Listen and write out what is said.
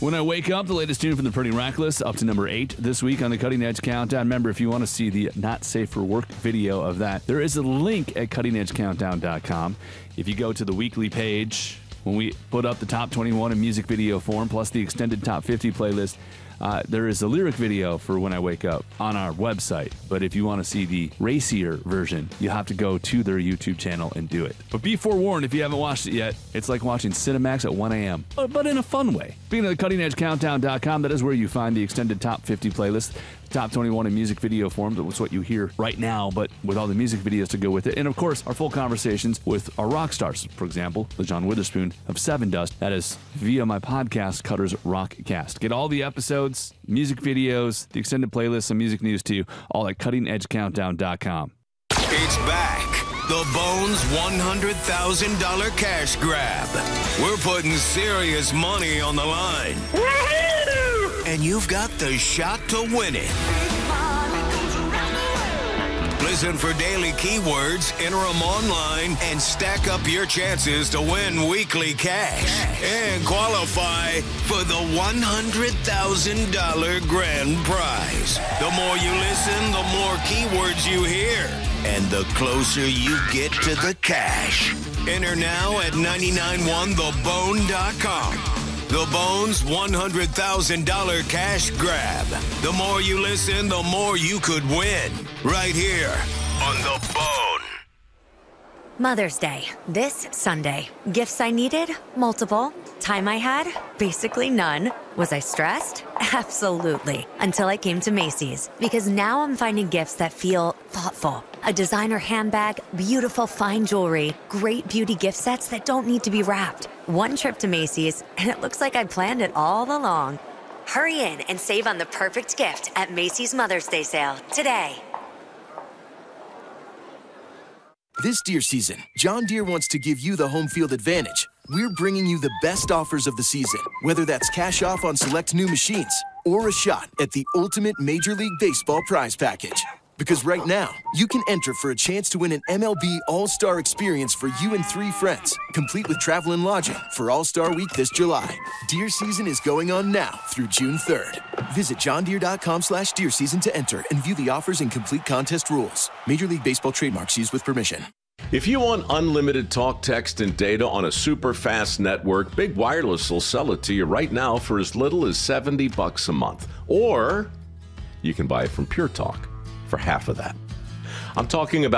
When I Wake Up, the latest tune from the Pretty Reckless, up to number 8 this week on the Cutting Edge Countdown. Remember, if you want to see the Not Safe for Work video of that, there is a link at cuttingedgecountdown.com. If you go to the weekly page, when we put up the top 21 in music video form, plus the extended top 50 playlist, there is a lyric video for When I Wake Up on our website. But if you want to see the racier version, you have to go to their YouTube channel and do it. But be forewarned, if you haven't watched it yet, it's like watching Cinemax at 1 a.m., but in a fun way. Speaking of the cuttingedgecountdown.com, that is where you find the extended top 50 playlist. Top 21 in music video form. That's what you hear right now, but with all the music videos to go with it. And of course, our full conversations with our rock stars. For example, the John Witherspoon of Seven Dust. That is via my podcast, Cutter's Rockcast. Get all the episodes, music videos, the extended playlists, and music news too, all at cuttingedgecountdown.com. It's back. The Bones $100,000 cash grab. We're putting serious money on the line. And you've got the shot to win it. Listen for daily keywords, enter them online, and stack up your chances to win weekly cash. And qualify for the $100,000 grand prize. The more you listen, the more keywords you hear. And the closer you get to the cash. Enter now at 991thebone.com. The Bones $100,000 cash grab. The more you listen, the more you could win. Right here on The Bone. Mother's Day, this Sunday. Gifts I needed? Multiple. Time I had? Basically none. Was I stressed? Absolutely. Until I came to Macy's. Because now I'm finding gifts that feel thoughtful. A designer handbag, beautiful fine jewelry, great beauty gift sets that don't need to be wrapped. One trip to Macy's, and it looks like I planned it all along. Hurry in and save on the perfect gift at Macy's Mother's Day sale today. This Deere season, John Deere wants to give you the home field advantage. We're bringing you the best offers of the season, whether that's cash off on select new machines or a shot at the ultimate Major League Baseball prize package. Because right now, you can enter for a chance to win an MLB All-Star experience for you and 3 friends, complete with travel and lodging for All-Star Week this July. Deer season is going on now through June 3rd. Visit johndeere.com/deer season to enter and view the offers and complete contest rules. Major League Baseball trademarks used with permission. If you want unlimited talk, text, and data on a super fast network, Big Wireless will sell it to you right now for as little as $70 a month. Or you can buy it from Pure Talk for half of that. I'm talking about